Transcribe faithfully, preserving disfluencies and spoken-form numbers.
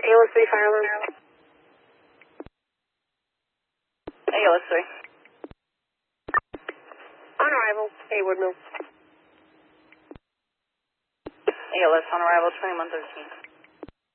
A L S three fire alarm. A L S three. On arrival, Hayward Mill. A L S on arrival, twenty-one thirteen.